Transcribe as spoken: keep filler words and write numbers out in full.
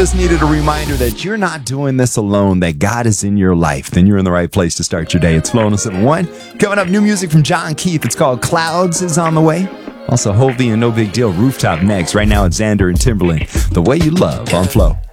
just needed a reminder that you're not doing this alone, that God is in your life, then you're in the right place to start your day. It's Flow one oh seven point one. Coming up, new music from John Keith. It's called Clouds is on the way. Also, Hovey and No Big Deal Rooftop next. Right now, it's Xander and Timberland. The Way You Love on Flow.